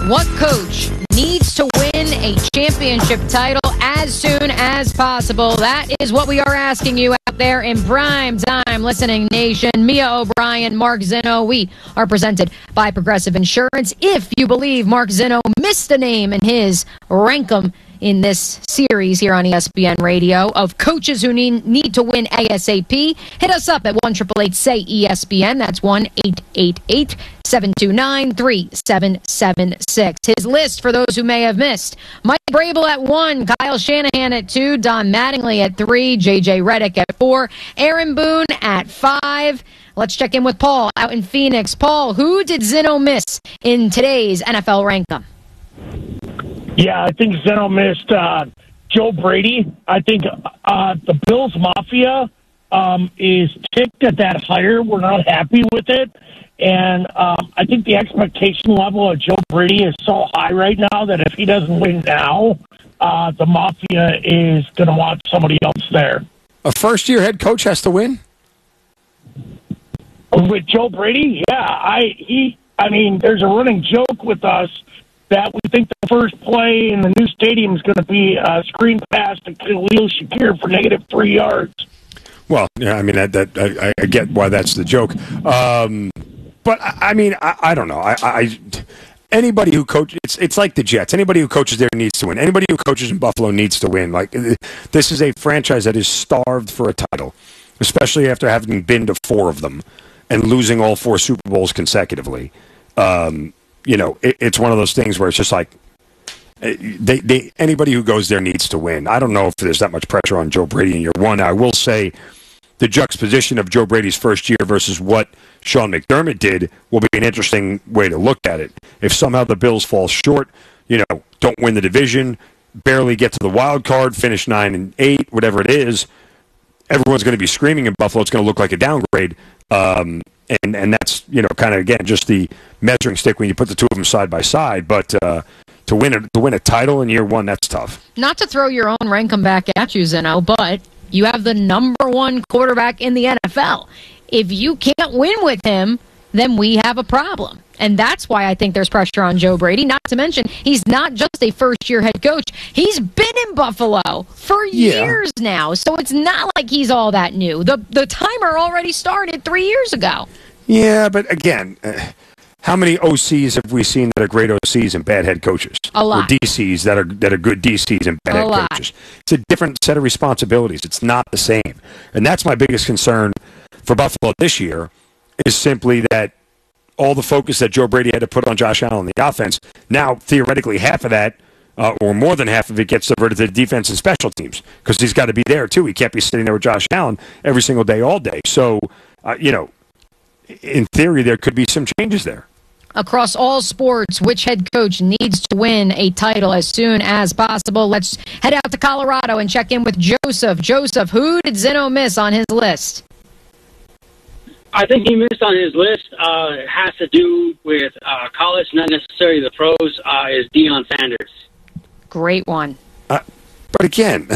What coach needs to win a championship title as soon as possible? That is what we are asking you out there in prime time listening nation. Mia O'Brien, Mark Zinno. We are presented by Progressive Insurance. If you believe Mark Zinno missed a name in his Rankum in this series here on ESPN Radio of coaches who need to win ASAP, hit us up at 1-888-SAY-ESPN. That's 1-888-729-3776. His list for those who may have missed: Mike Vrabel at 1, Kyle Shanahan at 2, Don Mattingly at 3, J.J. Redick at 4, Aaron Boone at 5. Let's check in with Paul out in Phoenix. Paul, who did Zinno miss in today's NFL Rankum? Yeah, I think Zinno missed Joe Brady. I think the Bills Mafia is ticked at that hire. We're not happy with it. And I think the expectation level of Joe Brady is so high right now that if he doesn't win now, the Mafia is going to want somebody else there. A first-year head coach has to win? With Joe Brady? Yeah. I mean, there's a running joke with us that we think the first play in the new stadium is going to be a screen pass to Khalil Shakir for -3 yards. Well, yeah, I mean, I get why that's the joke. But, I mean, I don't know. Anybody who coaches, it's like the Jets. Anybody who coaches there needs to win. Anybody who coaches in Buffalo needs to win. Like, this is a franchise that is starved for a title, especially after having been to 4 of them and losing all 4 Super Bowls consecutively. You know, it's one of those things where it's just like anybody who goes there needs to win. I don't know if there's that much pressure on Joe Brady in year one. I will say the juxtaposition of Joe Brady's first year versus what Sean McDermott did will be an interesting way to look at it. If somehow the Bills fall short, you know, don't win the division, barely get to the wild card, finish 9-8, whatever it is, everyone's going to be screaming in Buffalo. It's going to look like a downgrade. And that's, you know, kind of, again, just the measuring stick when you put the two of them side by side. But to win a title in year one, that's tough. Not to throw your own Rankum back at you, Zinno, but you have the number 1 quarterback in the NFL. If you can't win with him, then we have a problem. And that's why I think there's pressure on Joe Brady. Not to mention, he's not just a first-year head coach. He's been in Buffalo for years now. So it's not like he's all that new. The timer already started 3 years ago. Yeah, but again, how many OCs have we seen that are great OCs and bad head coaches? A lot. Or DCs that are good DCs and bad head coaches. It's a different set of responsibilities. It's not the same. And that's my biggest concern for Buffalo this year, is simply that all the focus that Joe Brady had to put on Josh Allen in the offense, now theoretically half of that, or more than half of it, gets diverted to the defense and special teams, because he's got to be there too. He can't be sitting there with Josh Allen every single day, all day. So, you know, in theory, there could be some changes there. Across all sports, which head coach needs to win a title as soon as possible? Let's head out to Colorado and check in with Joseph. Joseph, who did Zinno miss on his list? I think he missed on his list. It has to do with college, not necessarily the pros, is Deion Sanders. Great one. But again,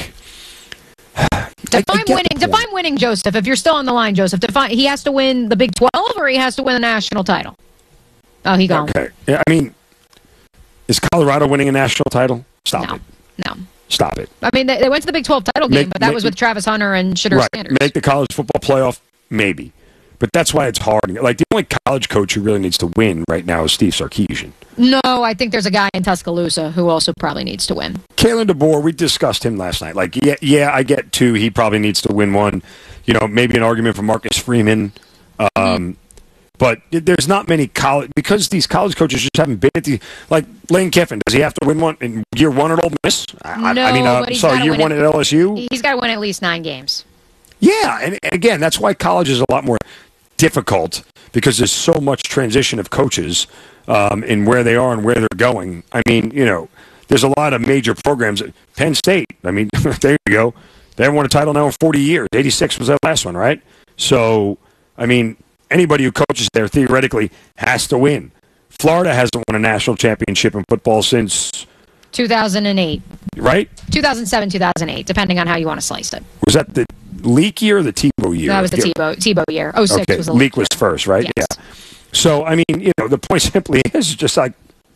Define winning, Joseph. If you're still on the line, Joseph, he has to win the Big 12 or he has to win the national title? Oh, he gone. Okay. Yeah, I mean, is Colorado winning a national title? Stop it. No. Stop it. I mean, they went to the Big 12 title game, but that was with Travis Hunter and Shedeur Sanders. Make the college football playoff? Maybe. But that's why it's hard. Like, the only college coach who really needs to win right now is Steve Sarkisian. No, I think there's a guy in Tuscaloosa who also probably needs to win. Kalen DeBoer, we discussed him last night. Like, yeah, I get 2. He probably needs to win 1. You know, maybe an argument for Marcus Freeman. But there's not many college, because these college coaches just haven't been at the, like Lane Kiffin. Does he have to win 1 in year 1 at Ole Miss? Year 1 at LSU? He's got to win at least 9 games. Yeah, and again, that's why college is a lot more difficult, because there's so much transition of coaches in where they are and where they're going. I mean, you know, there's a lot of major programs. Penn State, I mean, there you go. They haven't won a title now in 40 years. 86 was their last one, right? So, I mean, anybody who coaches there theoretically has to win. Florida hasn't won a national championship in football since 2008. Right? 2007, 2008, depending on how you want to slice it. Was that the Leak year or the Tebow year? That was the Tebow year. 06 was the Leak was first, right? Yes. Yeah. So, I mean, you know, the point simply is just like,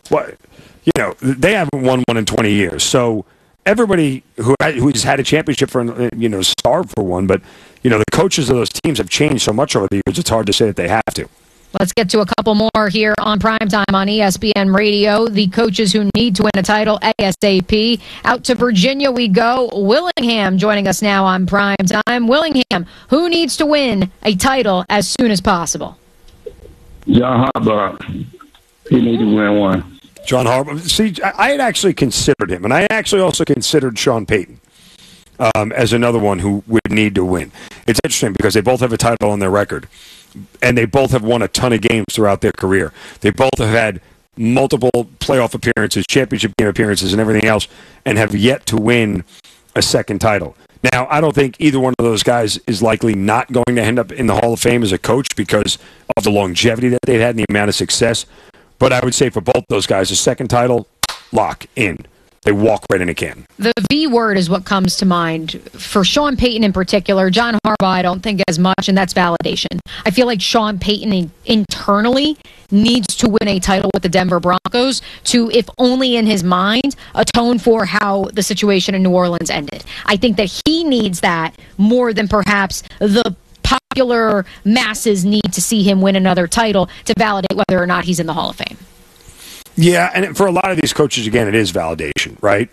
they haven't won one in 20 years. So everybody who's had a championship starved for one, but the coaches of those teams have changed so much over the years. It's hard to say that they have to. Let's get to a couple more here on Primetime on ESPN Radio. The coaches who need to win a title ASAP. Out to Virginia we go. Willingham joining us now on Primetime. Willingham, who needs to win a title as soon as possible? John Harbaugh. He needs to win one. John Harbaugh. See, I had actually considered him, and I actually also considered Sean Payton as another one who would need to win. It's interesting because they both have a title on their record, and they both have won a ton of games throughout their career. They both have had multiple playoff appearances, championship game appearances, and everything else, and have yet to win a second title. Now, I don't think either one of those guys is likely not going to end up in the Hall of Fame as a coach because of the longevity that they've had and the amount of success. But I would say for both those guys, a second title, lock in. They walk right in a can. The V word is what comes to mind. For Sean Payton in particular, John Harbaugh, I don't think as much, and that's validation. I feel like Sean Payton internally needs to win a title with the Denver Broncos to, if only in his mind, atone for how the situation in New Orleans ended. I think that he needs that more than perhaps the popular masses need to see him win another title to validate whether or not he's in the Hall of Fame. Yeah, and for a lot of these coaches, again, it is validation, right?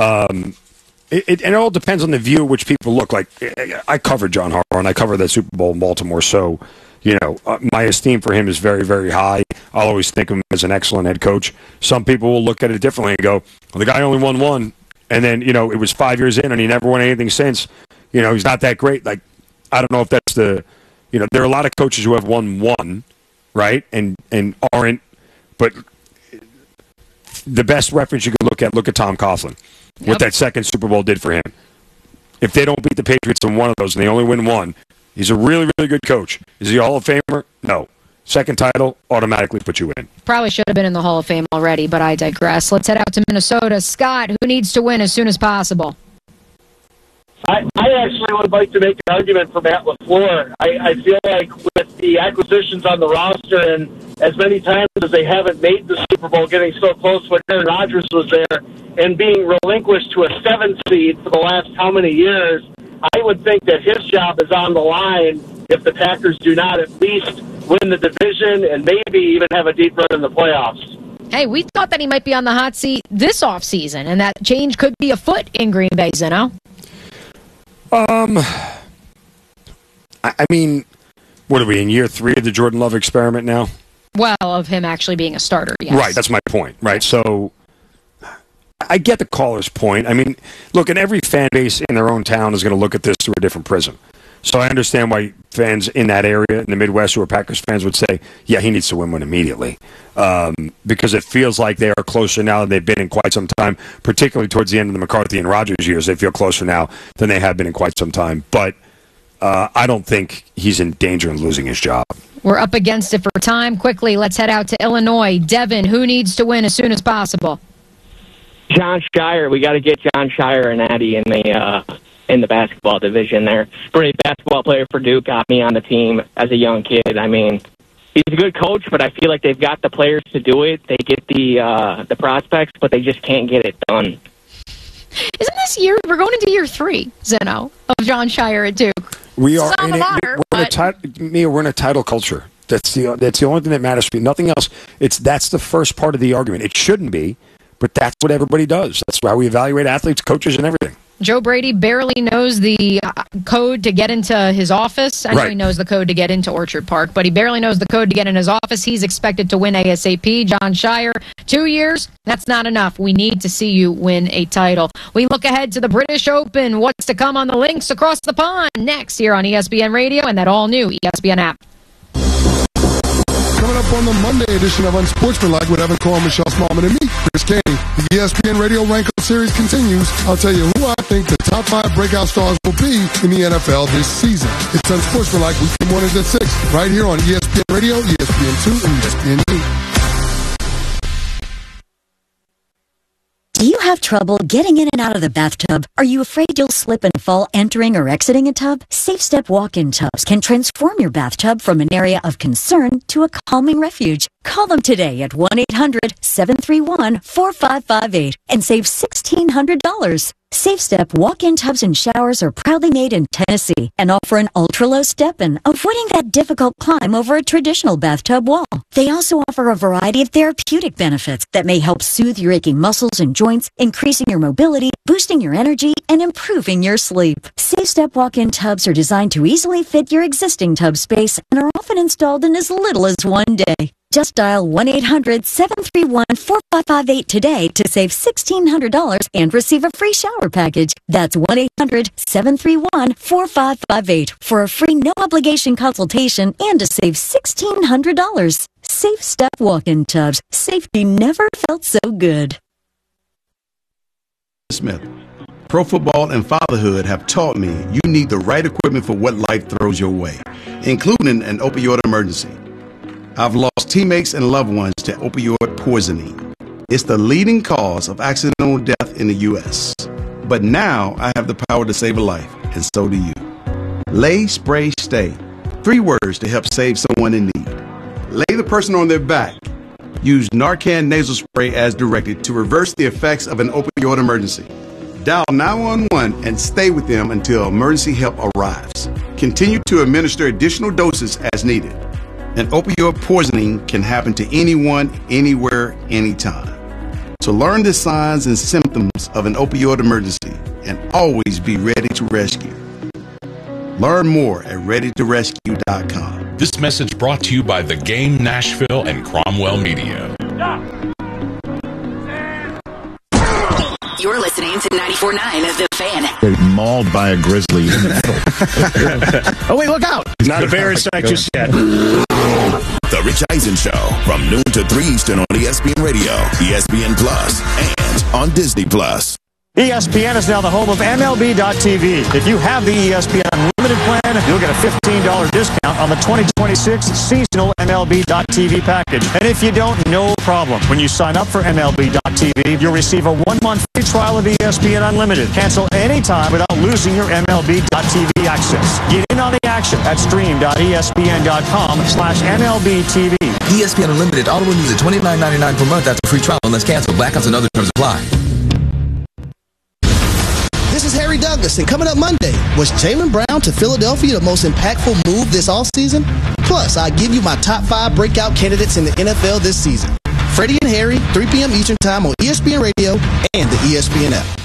It all depends on the view at which people look. Like, I covered John Harbaugh, and I covered that Super Bowl in Baltimore, so, my esteem for him is very, very high. I'll always think of him as an excellent head coach. Some people will look at it differently and go, well, the guy only won one, and then, it was 5 years in, and he never won anything since. He's not that great. Like, I don't know if that's there are a lot of coaches who have won one, right, and aren't, but the best reference you can look at Tom Coughlin. Yep. What that second Super Bowl did for him. If they don't beat the Patriots in one of those and they only win one, he's a really, really good coach. Is he a Hall of Famer? No. Second title automatically puts you in. Probably should have been in the Hall of Fame already, but I digress. Let's head out to Minnesota. Scott, who needs to win as soon as possible? I actually would like to make an argument for Matt LaFleur. I feel like with the acquisitions on the roster and as many times as they haven't made the Super Bowl, getting so close when Aaron Rodgers was there and being relinquished to a 7th seed for the last how many years, I would think that his job is on the line if the Packers do not at least win the division and maybe even have a deep run in the playoffs. Hey, we thought that he might be on the hot seat this offseason, and that change could be afoot in Green Bay, Zeno. I mean, what are we, in year 3 of the Jordan Love experiment now? Well, of him actually being a starter, yes. Right, that's my point, right? So I get the caller's point. I mean, look, and every fan base in their own town is going to look at this through a different prism. So I understand why fans in that area, in the Midwest, who are Packers fans, would say, yeah, he needs to win one immediately. Because it feels like they are closer now than they've been in quite some time, particularly towards the end of the McCarthy and Rodgers years. They feel closer now than they have been in quite some time. But I don't think he's in danger of losing his job. We're up against it for time. Quickly, let's head out to Illinois. Devin, who needs to win as soon as possible? Jon Scheyer. We got to get Jon Scheyer and Addy in the basketball division there. Great basketball player for Duke, got me on the team as a young kid. I mean, he's a good coach, but I feel like they've got the players to do it. They get the prospects, but they just can't get it done. Isn't this year, we're going into year 3, Zeno, of Jon Scheyer at Duke? We are in we're in a title culture. That's the only thing that matters to me. Nothing else. That's the first part of the argument. It shouldn't be, but that's what everybody does. That's how we evaluate athletes, coaches, and everything. Joe Brady barely knows the code to get into his office. I know he knows the code to get into Orchard Park, but he barely knows the code to get in his office. He's expected to win ASAP. Jon Scheyer, 2 years, that's not enough. We need to see you win a title. We look ahead to the British Open. What's to come on the links across the pond next here on ESPN Radio and that all-new ESPN app. Coming up on the Monday edition of Unsportsmanlike with Evan Cole, Michelle Smallman, and me, Chris Caney. The ESPN Radio Ranko Series continues. I'll tell you who I think the top 5 breakout stars will be in the NFL this season. It's Unsportsmanlike weekday mornings at 6, right here on ESPN Radio, ESPN2, and ESPN8. Do you have trouble getting in and out of the bathtub? Are you afraid you'll slip and fall entering or exiting a tub? SafeStep walk-in tubs can transform your bathtub from an area of concern to a calming refuge. Call them today at 1-800-731-4558 and save $1,600. SafeStep walk-in tubs and showers are proudly made in Tennessee and offer an ultra-low step-in, avoiding that difficult climb over a traditional bathtub wall. They also offer a variety of therapeutic benefits that may help soothe your aching muscles and joints, increasing your mobility, boosting your energy, and improving your sleep. SafeStep walk-in tubs are designed to easily fit your existing tub space and are often installed in as little as one day. Just dial 1-800-731-4558 today to save $1,600 and receive a free shower package. That's 1-800-731-4558 for a free no-obligation consultation and to save $1,600. Safe Step walk-in tubs. Safety never felt so good. Smith. Pro football and fatherhood have taught me you need the right equipment for what life throws your way, including an opioid emergency. I've lost teammates and loved ones to opioid poisoning. It's the leading cause of accidental death in the U.S. But now I have the power to save a life, and so do you. Lay, spray, stay. 3 words to help save someone in need. Lay the person on their back. Use Narcan nasal spray as directed to reverse the effects of an opioid emergency. Dial 911 and stay with them until emergency help arrives. Continue to administer additional doses as needed. And opioid poisoning can happen to anyone, anywhere, anytime. So learn the signs and symptoms of an opioid emergency and always be ready to rescue. Learn more at readytorescue.com. This message brought to you by The Game Nashville and Cromwell Media. You're listening to 94.9 The Fan. They're mauled by a grizzly in the middle. Oh, wait, look out. Not a bear in sight just yet. The Rich Eisen Show from noon to 3 Eastern on ESPN Radio, ESPN Plus, and on Disney Plus. ESPN is now the home of MLB.TV. If you have the ESPN Unlimited plan, you'll get a $15 discount on the 2026 seasonal MLB.TV package. And if you don't, no problem. When you sign up for MLB.TV, you'll receive a 1-month free trial of ESPN Unlimited. Cancel anytime without losing your MLB.TV access. Get in on the action at stream.espn.com/MLBTV. ESPN Unlimited auto renews at $29.99 per month after free trial unless canceled. Blackouts and other terms apply. This is Harry Douglas, and coming up Monday, was Jaylen Brown to Philadelphia the most impactful move this offseason? Plus, I give you my top 5 breakout candidates in the NFL this season. Freddie and Harry, 3 p.m. Eastern Time on ESPN Radio and the ESPN app.